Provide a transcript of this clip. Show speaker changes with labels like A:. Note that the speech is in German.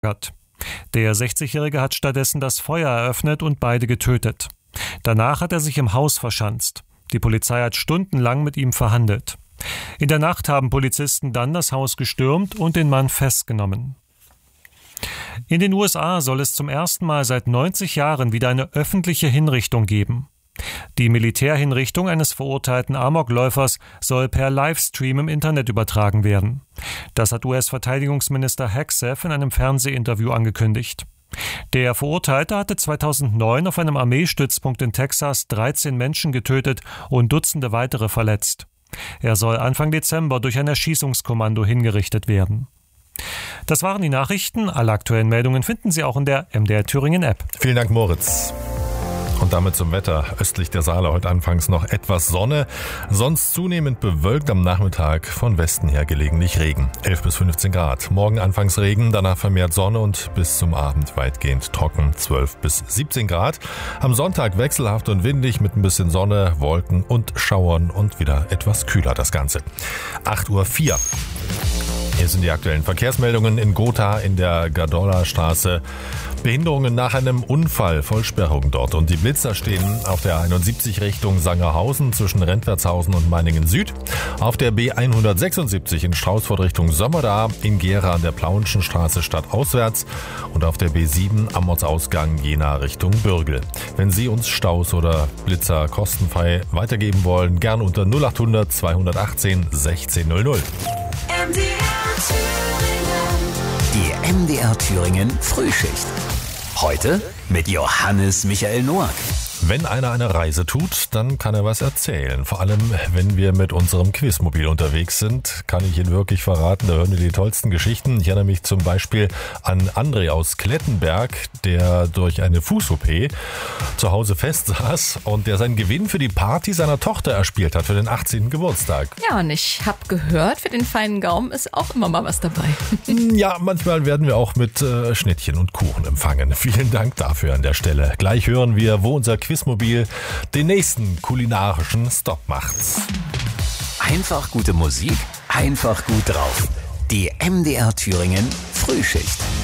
A: Der 60-Jährige hat stattdessen das Feuer eröffnet und beide getötet. Danach hat er sich im Haus verschanzt. Die Polizei hat stundenlang mit ihm verhandelt. In der Nacht haben Polizisten dann das Haus gestürmt und den Mann festgenommen. In den USA soll es zum ersten Mal seit 90 Jahren wieder eine öffentliche Hinrichtung geben. Die Militärhinrichtung eines verurteilten Amokläufers soll per Livestream im Internet übertragen werden. Das hat US-Verteidigungsminister Hegseth in einem Fernsehinterview angekündigt. Der Verurteilte hatte 2009 auf einem Armeestützpunkt in Texas 13 Menschen getötet und Dutzende weitere verletzt. Er soll Anfang Dezember durch ein Erschießungskommando hingerichtet werden. Das waren die Nachrichten. Alle aktuellen Meldungen finden Sie auch in der MDR Thüringen App.
B: Vielen Dank, Moritz. Und damit zum Wetter. Östlich der Saale heute anfangs noch etwas Sonne, sonst zunehmend bewölkt, am Nachmittag von Westen her gelegentlich Regen. 11 bis 15 Grad. Morgen anfangs Regen, danach vermehrt Sonne und bis zum Abend weitgehend trocken. 12 bis 17 Grad. Am Sonntag wechselhaft und windig mit ein bisschen Sonne, Wolken und Schauern und wieder etwas kühler das Ganze. 8:04 Uhr. Hier sind die aktuellen Verkehrsmeldungen in Gotha in der Gadola-Straße. Behinderungen nach einem Unfall, Vollsperrung dort. Und die Blitzer stehen auf der 71 Richtung Sangerhausen zwischen Rentwertshausen und Meiningen Süd. Auf der B176 in Straußfurt Richtung Sömmerda, in Gera an der Plauenschen Straße stadtauswärts. Und auf der B7 am Ortsausgang Jena Richtung Bürgel. Wenn Sie uns Staus oder Blitzer kostenfrei weitergeben wollen, gern unter 0800 218 1600.
C: Die MDR Thüringen Frühschicht. Heute mit Johannes Michael Noack.
B: Wenn einer eine Reise tut, dann kann er was erzählen. Vor allem, wenn wir mit unserem Quizmobil unterwegs sind, kann ich Ihnen wirklich verraten, da hören wir die tollsten Geschichten. Ich erinnere mich zum Beispiel an André aus Klettenberg, der durch eine Fuß-OP zu Hause festsaß und der seinen Gewinn für die Party seiner Tochter erspielt hat, für den 18. Geburtstag.
D: Ja, und ich habe gehört, für den feinen Gaumen ist auch immer mal was dabei.
B: Ja, manchmal werden wir auch mit Schnittchen und Kuchen empfangen. Vielen Dank dafür an der Stelle. Gleich hören wir, wo unser Quizmobil den nächsten kulinarischen Stopp macht.
C: Einfach gute Musik, einfach gut drauf. Die MDR Thüringen Frühschicht.